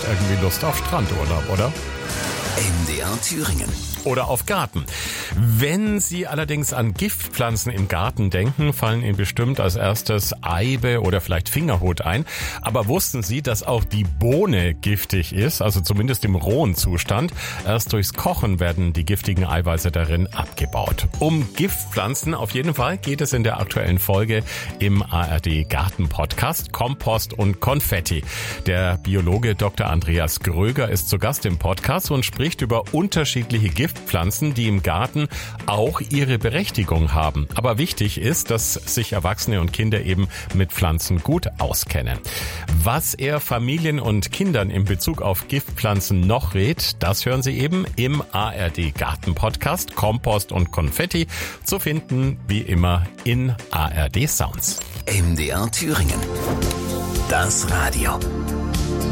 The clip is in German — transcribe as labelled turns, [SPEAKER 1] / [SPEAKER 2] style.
[SPEAKER 1] irgendwie Lust auf Strandurlaub, oder?
[SPEAKER 2] MDR Thüringen.
[SPEAKER 1] Oder auf Garten. Wenn Sie allerdings an Giftpflanzen im Garten denken, fallen Ihnen bestimmt als erstes Eibe oder vielleicht Fingerhut ein. Aber wussten Sie, dass auch die Bohne giftig ist, also zumindest im rohen Zustand? Erst durchs Kochen werden die giftigen Eiweiße darin abgebaut. Um Giftpflanzen auf jeden Fall geht es in der aktuellen Folge im ARD Garten-Podcast Kompost und Konfetti. Der Biologe Dr. Andreas Gröger ist zu Gast im Podcast und spricht über unterschiedliche Giftpflanzen, die im Garten auch ihre Berechtigung haben. Aber wichtig ist, dass sich Erwachsene und Kinder eben mit Pflanzen gut auskennen. Was er Familien und Kindern in Bezug auf Giftpflanzen noch rät, das hören Sie eben im ARD Garten Podcast Kompost und Konfetti, zu finden wie immer in ARD Sounds.
[SPEAKER 2] MDR Thüringen. Das Radio.